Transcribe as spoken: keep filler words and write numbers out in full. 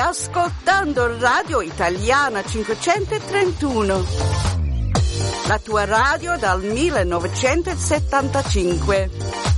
ascoltando Radio Italiana cinquecentotrentuno, la tua radio dal millenovecentosettantacinque.